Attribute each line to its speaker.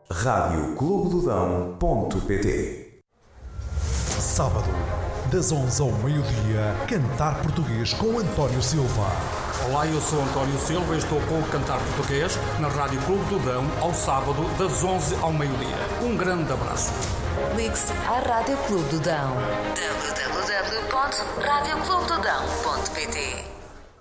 Speaker 1: radioclubedodão.pt.
Speaker 2: Sábado, das 11 ao meio-dia, Cantar Português com António Silva.
Speaker 3: Olá, eu sou António Silva e estou com o Cantar Português na Rádio Clube do Dão, ao sábado, das 11 ao meio-dia. Um grande abraço.
Speaker 4: Ligue-se à Rádio Clube do Dão. www.radioclubedodão.pt.